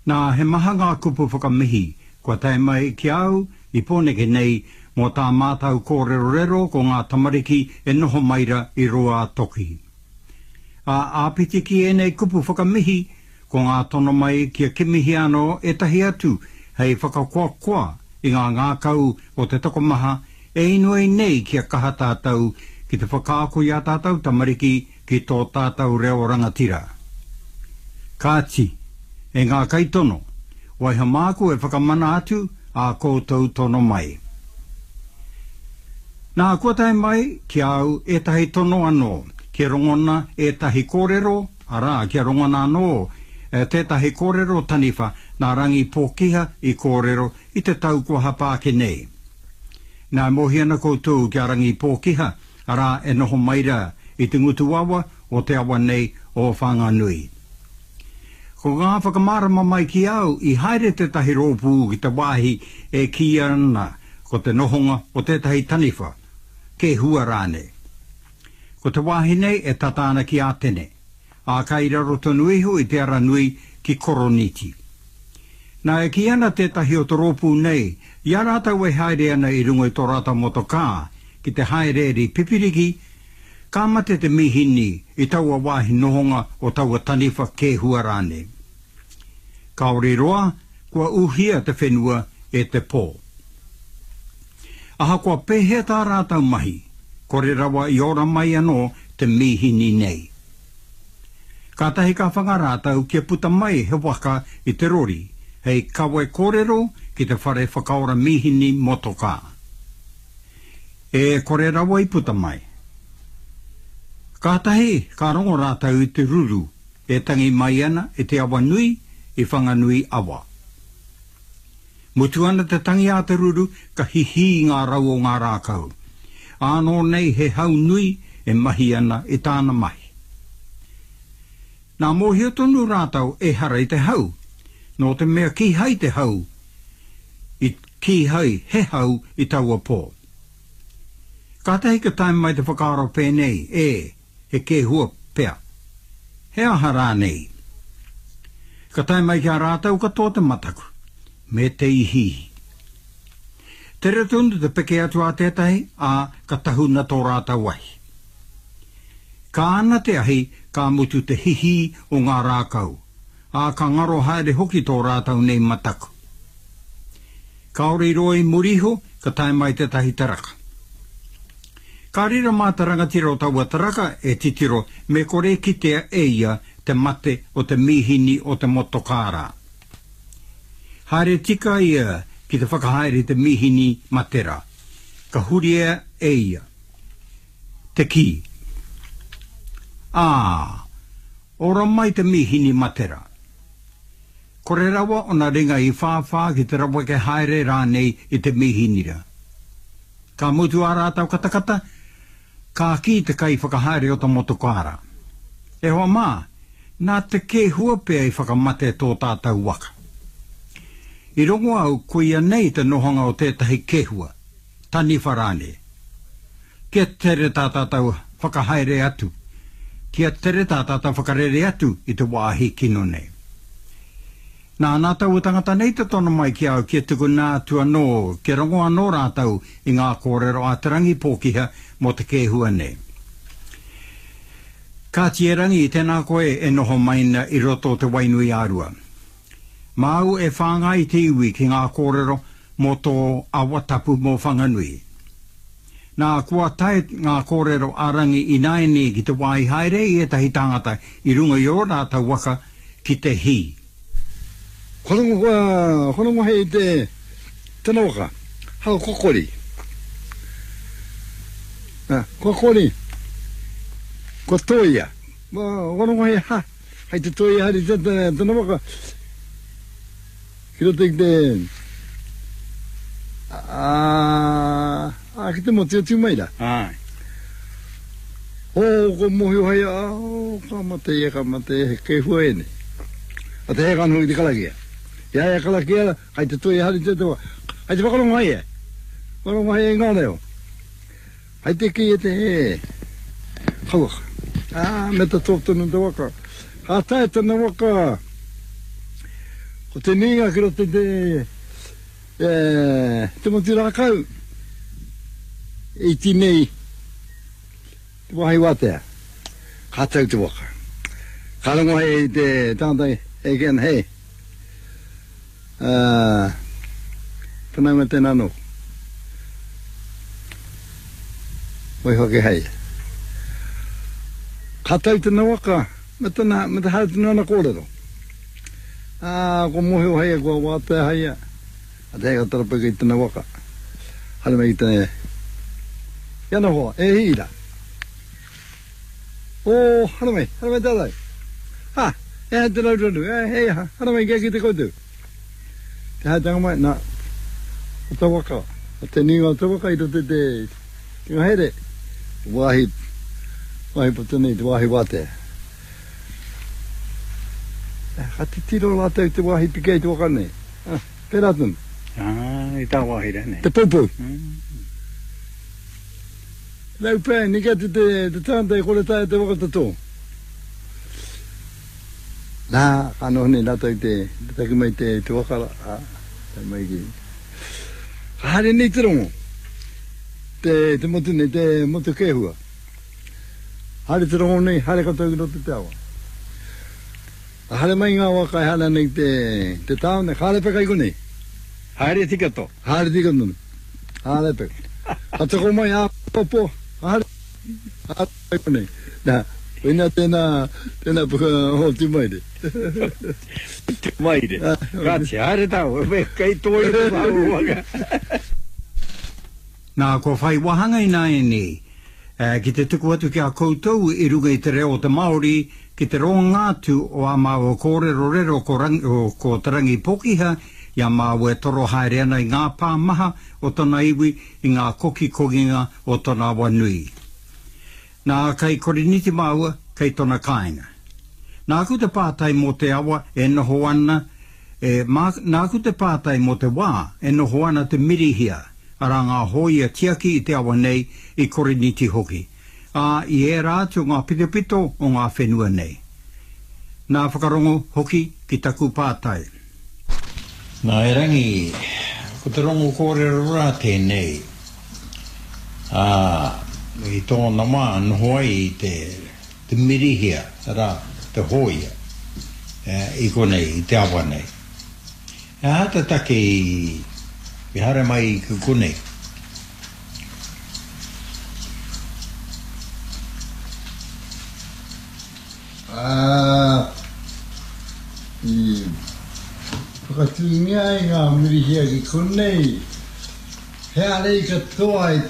Nā he maha ngā kupu whakamihi, kua tai mai ki au, I pōneke nei, mō tā mātau kōrero ko ngā tamariki e noho maira I roa toki. A āpiti ki e nei kupu whakamihi, ko ngā tono mai kia kimihi anō e tahi atu, hei whakakoa I ngā ngākau o te tokomaha, e inoi nei kia kaha tātou ki te whakaako I a tātou tamariki ki tō tātou reo rangatira. Kāti, e ngā kaitono, waiha māku e whakamana atu a koutou tono mai. Nā kua tai mai ki au e tahi tono anō, ki rongona e tahi kōrero, ara ki rongona anō, te tahi kōrero taniwha nā rangi pōkiha I kōrero I te tau kua hapāke nei. Nā mohiana koutou ki a rangi pōkiha, ara e noho maira I te ngutuawa o te awa nei o Whanganui. Ko ngā whakamarama mai ki au I haere te tahi rōpū ki te wāhi e ki ana ko te nohonga o te tahi taniwha, ke hua rāne. Ko te wāhi nei e tatana ki ātene, a kaira roto nuiho I te ara nui ki koroniti. Nā e ki ana te tahi o te rōpū nei, I a rātau e haere ana I rungo I tō rāta motokā, ki te haere ri pipiriki, ka mate te mihini I taua wāhi nohonga o taua taniwha ke hua rāne. Kaore roa, kua uhia te whenua e te pō. Aha kua pehe tā rātau mahi, kore rawa I ora mai anō te mihini nei. Ka tahi ka whangarātau kia puta mai he waka I te rori, hei kawe kōrero ki te whare whakaora mihini motoka. E kore rawa I puta mai. Ka tahi ka rongo rātau I te ruru, e tangi mai ana e te awa nui I Whanganui awa. Mutu ana te tangi a te ruru ka hihi ngā rau o ngā rākau. Anō nei he hau nui e mahi ana I tāna mahi. Nā mōhia tonu rātau e hara I te hau, no te mea ki hai te hau, I ki hai he hau I taua pō. Ka tahi ka taim mai te whakaaro pēnei he ke hua pea. He aha rā nei. Ka taim mai kia rātau ka tō te mataku, me te ihihi. Tere tundu te peke atu a tētahi, a ka tahuna tō rātau wahi. Ka ana te ahi, ka mutu te hihi o ngā rākau, a ka ngaro haere hoki tō rātau nei mataku. Ka ori roi muriho, ka taim mai te tahi taraka. Ka rira mā te rangatira o taua taraka e titiro me kore kitea eia te mate o te mihini o te motokārā. Haere tika ia ki te whakahaere te mihini matera. Ka huria eia. Te ki. Ora mai te mihini matera. Kore rawa o na ringa I whāwhā ki te rawa ke haere rānei I te mihinira. Ka mutu a rātau katakata, ka ki te kai whakahaere o ta motokārā. E hoa mā, nā te ke hua pēa I whakamate tō tātou waka. I rongo au kuia nei te nohonga o tētahi ke hua, tani wharane. Kia tere tātātou whakahaere atu, kia tere tātātou whakarere atu I te wāhi kino nei. Nā tau tangata nei te tono mai ki au kia tuku nā tua nō, kia rongo anō rātau I ngā kōrero a te rangi pōkiha mo te ke hua nei. Ka tierangi I tēnā koe e noho maina I roto te wainui ārua. Māu e whāngai te iwi ki ngā kōrero mo tō awatapu mō Whanganui. Nā kua tae ngā kōrero arangi I naini ki te wai haere I tahi tangata I runga I o rātau waka ki te hi. Honongo hei tēnā waka, hau kokori. Kokori. Ko toia. Honongo hei hei te toia hari tēnā waka. Kiro te ki te mo tiu maira. Ko mohi o hei, ka mate, ke hua ene. A te heka anu I te kalakia. Ia kalakia, hei te toia hari tēnā waka. Hei te wakarongo hei e. Wakarongo hei e ngā reo. Hei te ki e te he. Hauaka. Me ta tōptonu te waka. Ha tae tēnā waka. ko te ninga kiro te mo tira kau e tinei te wahi watea katau te waka karango hei te tātai again hei pananga te nano wai hoke hei katau te na waka mata hau te nana kōrero ko mohe o hei kua watea hei a te heka tarapaka i tana waka hara mai i tane yana hoa e hira o hara mai tātai e hei te rauranu hei hara mai kia ki te koutou te hei tanga mai na o ta waka o te ninga o ta waka i rote te tinga here wahi patanei te wahi wate ka te tiro lātou te wahi pikei te waka nei pērā tunu I tā wahi rene. Te pupū. Lau pē, ni kia te tāntai kore tāia te wakatato. Nā, kano hone nātou te taki mai te wakara. Tai mai ki. Ka hare nei te rongo. Te motu nei, te motu kehua. Hare te rongo nei, hare katau ki rote te awa. Hare mai ngā waka e hana nei te tāone, hare peka iku nei. Haere tika to. Haere tika nunu. Haere pek. Atako mai a popo. Haere pek nei. Nā, wina tēnā puka hoti mai re. Mai re. Grazie, haere tau. Kai toi re tau waka. Nā, ko whai wahanga i nā e nei. Ki te tuku atu ki a koutou I runga I te reo te Māori, ki te ronga ngātu o a māua kōrero rero ko tarangi pokiha, ia māua toro haere ana I ngā pāmaha o tona iwi I ngā koki koginga o tona wanui. Nā kai koriniti māua, kai tona kāinga. Nā ku te pātai mo te awa e noho ana, nā ku te pātai mo te wā e noho ana te mirihia, ara ngā hoia tiaki I te awa nei I koriniti hoki. I e rātu ngā pitopito o ngā whenua nei. Nā whakarongo hoki ki taku pātai. Nā e rangi, ko te rongo kōrero rā tēnei. I tōna mā noho ai I te mirihia, rā, te hoia. I konei, I te awa nei. E hata take I hare mai I kukonei. Whakatūngia I ngā mirihia ki konei. He arei katoa I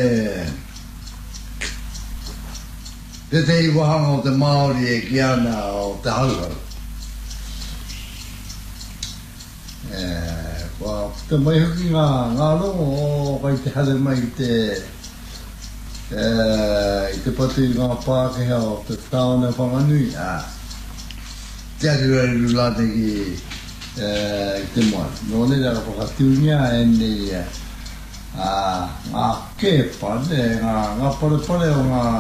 te wahanga o te Māori e ki ana o te hauhau. Te mai hoki ngā rongo o kai te hale mai I te patu I ngā Pākehā o te tāona whanganui. Te aru lāte ki te moa. Nō ne rā whakatūngia e nei ngā kepa, ngā pare o ngā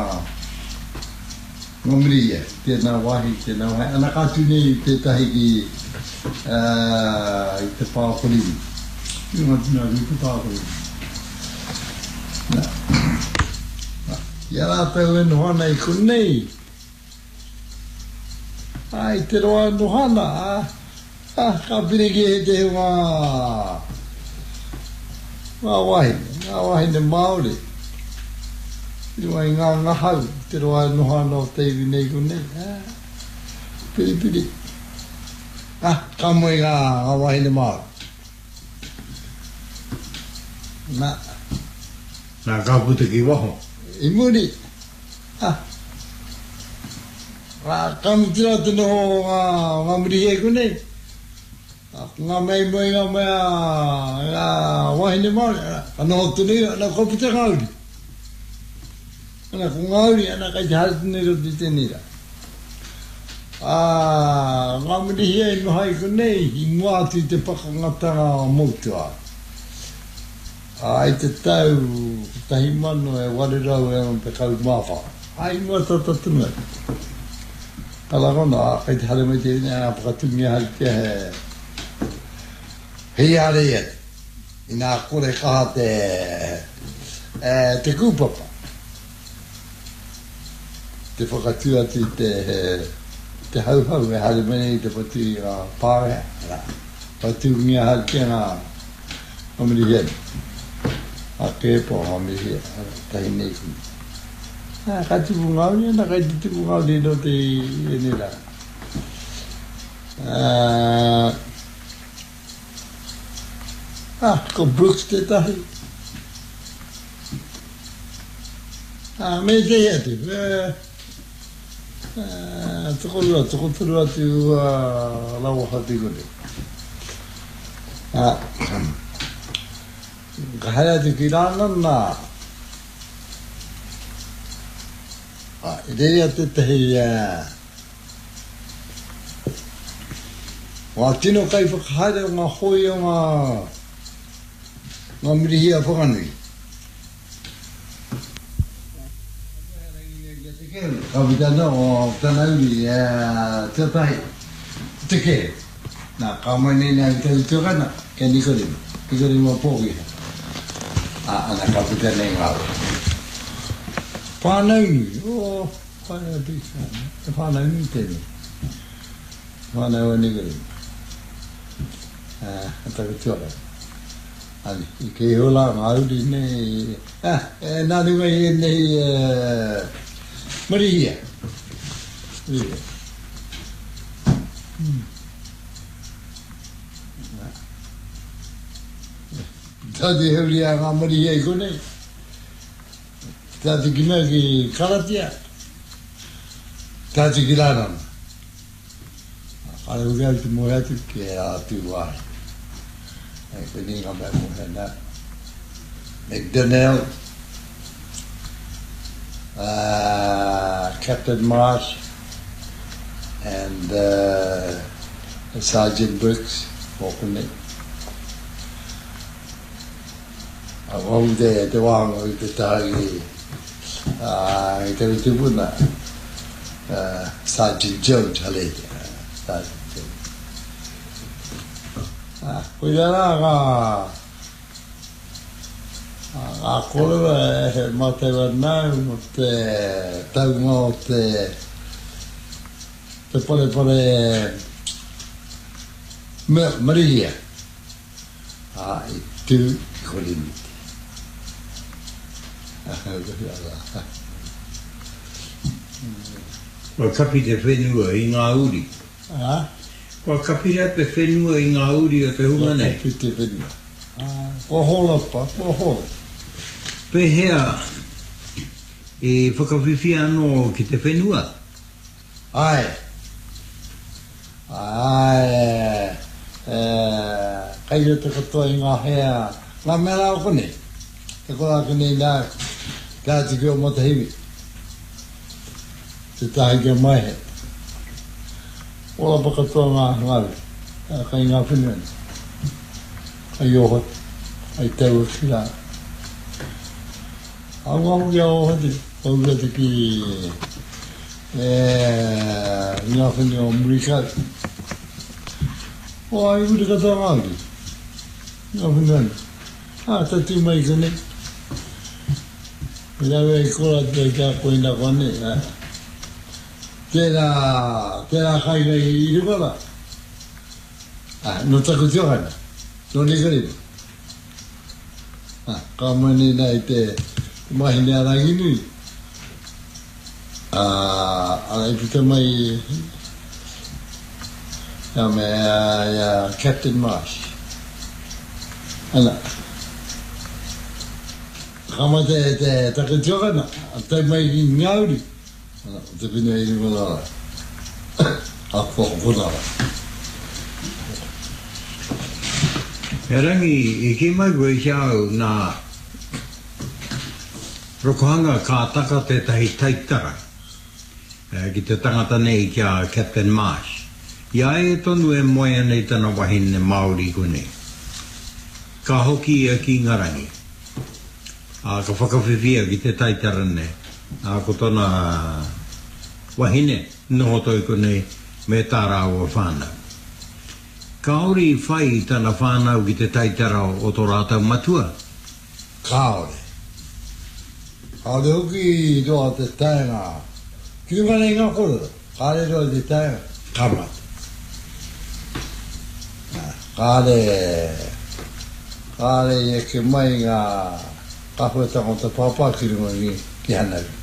miriia. Tēnā wahi, tēnā wahi. Ana kātūnei I tētahi ki I te pākoriri. I ngā tūnā ki te pākoriri. Ia rātau e nohana I konei. Ai, te roa nohana. Ka pireki he te ngā wahi ne Māori. I ngā ngahau, te roa nohana o teiwi nei konei. Piri. Ka moe ngā wahi ne Māori. Nā ka puta ki waho. I muri. Ka mutira te noho ngā muri he konei. Ngā mei moe ngā mea wahi ne Māori. Ka noho tuni, ana ko puta ngauri. Ana ko ngauri, ana kai te haratini roti tenira. Ngā muri he no hai konei, I muatu I te pakangatanga o moutua. Ai te tau, tahi mano e warirau e on te kau māwha. Ai mua tatatunga. Kala kona, kai te hare mai te ina, a pakatungia hari kia he hei are e ina kore kaha te kūpapa te whakatua te hauhau e hare mene i te patu i ngā pārea patu ngia hare kia ngā amiri hene a kepo amiri hene tahi nei kuni kai tupu ngauni ana kai tupu ngauni no te ene la ko Brooks te tahi me te atu toko turu atu lau hati kone ka hai atu ki rāna nā i rei atu tehi wā tino kai whakahaere o ngā hoi o ngā mirihia whakanui. Ka witana o tana uri te tahi, te ke. Nā, ka mai nei nā wita utokana, ke nikorima pōki. Ana ka witana i ngāwe. Whānauni, whānau pīkana, whānauni tēne. Whānau a nikorima. Taka tuara. Ani, I kei hola ngā uri nei, nā nunga I nei marihia. Tāti heuri a ngā marihia I konei. Tāti kina ki karatia. Tāti ki rānana. Kare uri au te moe atu ke atu wāi. Ai koni ngā mai moe nā. McDonnell. Captain Marsh. And Sergeant Brooks. Walking in. Wau te wāngo I te tāgi I te utupuna Sergeant Jones hale Sergeant Jones Koe rā ngā kōrewa he mātewa nau mo te taunga o te pare marihia I tū koriniti Wa kapi te whenua I ngā uri. Wa kapi rea te whenua I ngā uri o te hunga nei. Wa kapi te whenua. Ko hola pa, ko hola. Pehea e whakawhiwhi anō ki te whenua. Ai. Kai o te katoa I ngā hea. Ngā mera o kone. Te koa kone nā. Kāti ki o matahiwi. Te tahi ki o maihe. Ola pa katoa ngā ngāwe. Kai ngā whenua. Kai oho. Ai tau ki rā. Awangu ki a oho te. Paura te ki ngā whenua o Murikau. O ai uri katoa ngāwe. Ngā whenua. Tatu mai kone. Ilawe I kora te kia koina kone. Tērā kai nei I rukara. No taku tiohana. No nikarima. Ka mani nei te mahine aranginui. Ana I puta mai Captain Marsh. Ana. Kama te takatiokana, te mai I ngauri. Te pina I wala. A whakapura. He rangi, ki mai koe hiau nā rokohanga ka taka te tahi taitara. Ki te tangata nei kia Captain Marsh. Ia e tonu e moia nei tana wahine Māori kone. Ka hoki e ki ngarangi. Ka whakawhiwhia ki te taitara nei. Ko tona wahine noho toi kone me tā rāua whānau. Kaori whai tana whānau ki te taitara o tō rātau matua? Kaore. Kaore hoki doa te taenga. Kirunga nei ngā koro. Kaore doa te taenga. Kamat. Kaore e ke mai ngā kapuetanga o te pāpā kirunga ni ki hana.